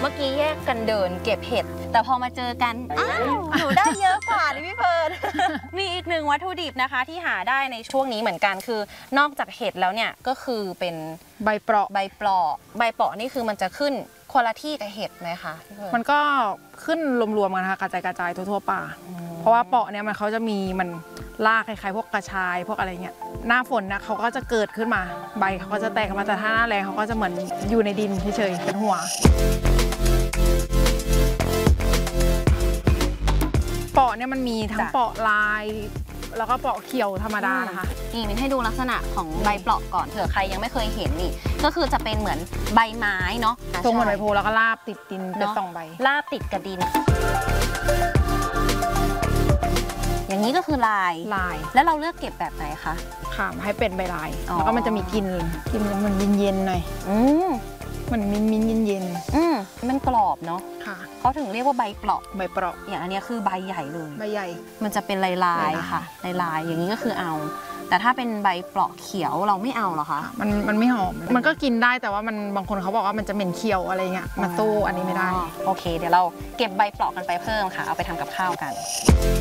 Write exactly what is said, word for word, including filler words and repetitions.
เมื่อกี้แยกกันเดินเก็บเห็ดแต่พอมาเจอกันอ้าวหนูได้เยอะกว่าดิพี่เฟิร์น มีอีกหนึ่งวัตถุดิบนะคะที่หาได้ในช่วงนี้เหมือนกันคือนอกจากเห็ดแล้วเนี่ยก็คือเป็นใบเปราะใบเปราะใบเปราะนี่คือมันจะขึ้นคนละที่กับเห็ดไหมคะพี่เฟิร์นมันก็ขึ้นรวมๆกันค่ะกระจายกระจายทั่วๆป่าเพราะว่าเปราะเนี่ยมันเขาจะมีมันรากคล้ายๆพวกกระชายพวกอะไรเงี้ยหน้าฝนนะเขาก็จะเกิดขึ้นมาใบเขาก็จะแตกมาแต่ถ้าหน้าแรงเขาก็จะเหมือนอยู่ในดินเฉยๆเป็นหัวเปราะเนี่ยมันมีทั้งเปราะลายแล้วก็เปราะเขียวธรรมดานะคะนี่มินให้ดูลักษณะของใบเปราะก่อนเผื่อใครยังไม่เคยเห็นนี่ก็คือจะเป็นเหมือนใบไม้เนาะทรงเหมือนใบโพแล้วก็ลาบติดดินเป็นสองใบลาบติดกับดินอย่างนี้ก็คือลายลายแล้วเราเลือกเก็บแบบไหนคะค่ะให้เป็นใบลายแล้วก็มันจะมีกลิ่นกลิ่นมันเย็นๆหน่อยอืมมันมิ้นมิ้นเย็นเย็นอืมมันกรอบเนาะค่ะเขาถึงเรียกว่าใบเปราะใบเปราะอย่างอันนี้คือใบใหญ่เลยใบใหญ่มันจะเป็นลายลายค่ะลายลายอย่างนี้ก็คือเอาแต่ถ้าเป็นใบเปราะเขียวเราไม่เอาหรอคะมันมันไม่หอมมันก็กินได้แต่ว่ามันบางคนเขาบอกว่ามันจะเหม็นเคี้ยวอะไรเงี้ยมาสู้อันนี้ไม่ได้โอเคเดี๋ยวเราเก็บใบเปราะกันไปเพิ่มค่ะเอาไปทำกับข้าวกัน